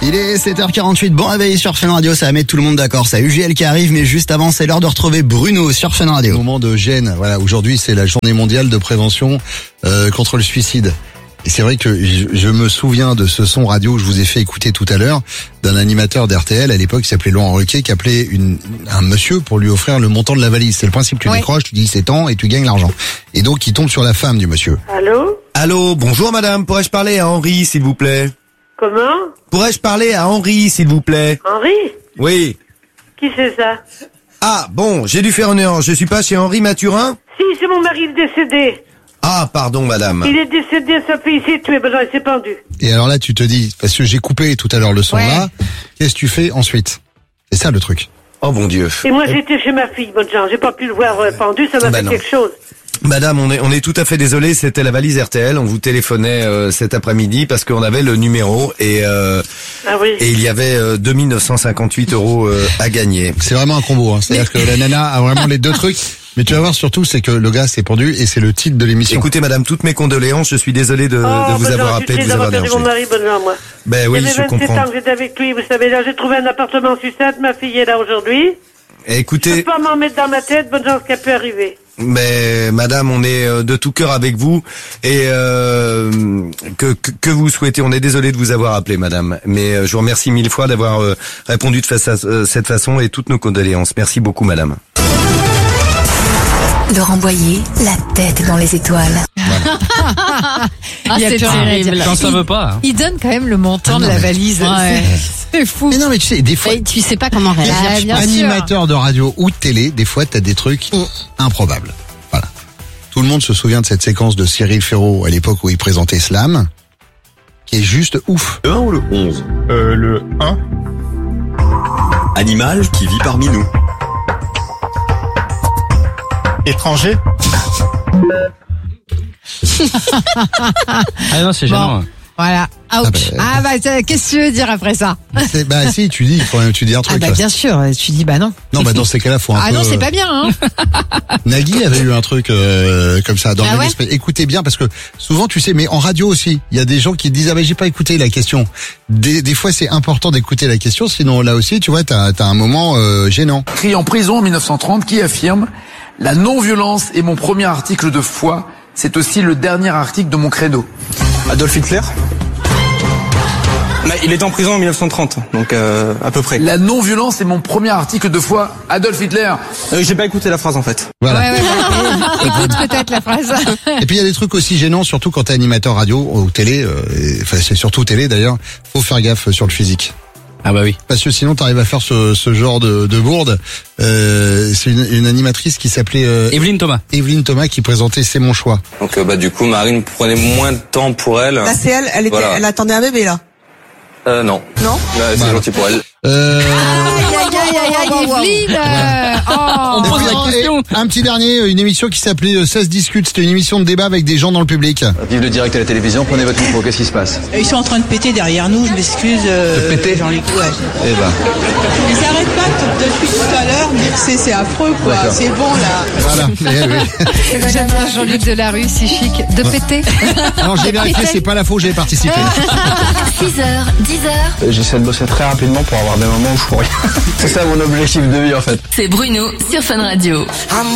Il est 7h48, bon réveil sur Fun Radio, ça va mettre tout le monde d'accord. C'est UGL qui arrive, mais juste avant, c'est l'heure de retrouver Bruno sur Fun Radio. Moment de gêne, voilà, aujourd'hui c'est la journée mondiale de prévention contre le suicide. Et c'est vrai que je me souviens de ce son radio que je vous ai fait écouter tout à l'heure, d'un animateur d'RTL à l'époque qui s'appelait Laurent Ruquier, qui appelait un monsieur pour lui offrir le montant de la valise. C'est le principe, tu décroches, tu dis c'est tant et tu gagnes l'argent. Et donc il tombe sur la femme du monsieur. Allô? Allô, bonjour madame, pourrais-je parler à Henri s'il vous plaît? Comment? Pourrais-je parler à Henri s'il vous plaît? Henri? Oui. Qui c'est ça? Ah bon, j'ai dû faire une erreur, je suis pas chez Henri Mathurin? Si, c'est mon mari le décédé. Ah pardon madame. Il est décédé, sa fille s'est tuée, ben il s'est pendu. Et alors là tu te dis, parce que j'ai coupé tout à l'heure le son là, qu'est-ce que tu fais ensuite? C'est ça le truc. Oh bon Dieu. Et moi j'étais chez ma fille, bonne chance, j'ai pas pu le voir pendu, ça m'a fait quelque chose. Madame, on est tout à fait désolé, c'était la valise RTL, on vous téléphonait cet après-midi parce qu'on avait le numéro et il y avait 2958 € à gagner. C'est vraiment un combo, hein. C'est-à-dire que la nana a vraiment les deux trucs. Mais tu vas voir surtout, c'est que le gars s'est pendu et c'est le titre de l'émission. Écoutez madame, toutes mes condoléances, je suis désolé de vous avoir appelé, de vous avoir dérangé. Mon mari, bonne chance, moi. Ben oui, je comprends. Il y avait 27 ans que j'étais avec lui, vous savez, là j'ai trouvé un appartement sur Sucette, ma fille est là aujourd'hui. Écoutez. Je peux pas m'en mettre dans ma tête, bonne chance qu'elle peut arriver. Mais madame, on est de tout cœur avec vous et que vous souhaitez. On est désolé de vous avoir appelé, madame. Mais je vous remercie mille fois d'avoir répondu de cette façon et toutes nos condoléances. Merci beaucoup, madame. Laurent Boyer, la tête dans les étoiles. C'est terrible. Quand ça veut pas. Il donne quand même le montant de la valise. Ouais. C'est fou. Mais non, mais tu sais, des fois, Tu sais pas comment réagir. Bien sûr. animateur de radio ou de télé, des fois t'as des trucs improbables. Voilà. Tout le monde se souvient de cette séquence de Cyril Ferraud à l'époque où il présentait Slam, qui est juste ouf. Le 1 ou le 11? Le 1. Animal qui vit parmi nous. Étranger. Ah non, c'est gênant. Bon, voilà. Ouch. Qu'est-ce que tu veux dire après ça? Bah si, tu dis, il faut tu dis un truc. Bien sûr, tu dis non. Non, bah dans ces cas-là, faut un peu. Ah non, c'est pas bien, hein. Nagui avait eu un truc comme ça dans le même esprit. Écoutez bien, parce que souvent, tu sais, mais en radio aussi, il y a des gens qui disent j'ai pas écouté la question. Des fois, c'est important d'écouter la question, sinon là aussi, tu vois, t'as un moment gênant. Écrit en prison en 1930, qui affirme: la non-violence est mon premier article de foi, c'est aussi le dernier article de mon credo. Adolf Hitler. Mais il est en prison en 1930, donc à peu près. La non-violence est mon premier article de foi, Adolf Hitler. J'ai pas écouté la phrase en fait. Voilà. Écoute peut-être la phrase. Et puis il y a des trucs aussi gênants, surtout quand t'es animateur radio ou télé, enfin c'est surtout télé d'ailleurs, faut faire gaffe sur le physique. Ah bah oui. Parce que sinon t'arrives à faire ce genre de bourde. C'est une animatrice qui s'appelait Evelyne Thomas. Evelyne Thomas qui présentait C'est mon choix. Donc du coup Marine prenait moins de temps pour elle. Là c'est elle, elle attendait un bébé là. Non. Non? C'est gentil pour elle. Evelyne. On pose la question. Un petit dernier, une émission qui s'appelait Ça se discute. C'était une émission de débat avec des gens dans le public. Vive le direct à la télévision, prenez votre micro, qu'est-ce qui se passe? Ils sont en train de péter derrière nous, je m'excuse. De péter? Jean-Luc, ouais. Eh ben. Ils arrêtent pas depuis tout à l'heure, c'est affreux quoi, c'est bon là. Voilà. J'aime bien Jean-Luc Delarue, si chic. De péter. Alors j'ai vérifié, c'est pas la fois où j'ai participé. 6h, 10h. J'essaie de bosser très rapidement pour avoir des moments où je fous rien. C'est ça mon objectif de vie en fait. C'est Bruno sur Fun Radio.